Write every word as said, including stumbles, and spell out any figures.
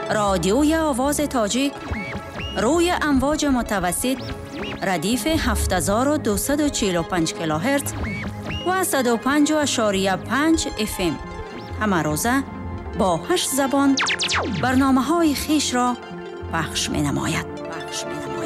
رادیوی آواز تاجیک روی امواج متوسط ردیف هفت هزار و دویست و چهل و پنج کیلوهرتز و صد و پنج اشاریه پنج اف ام همه روزه با هشت زبان برنامه‌های خویش را پخش می‌نماید. پخش می‌نماید.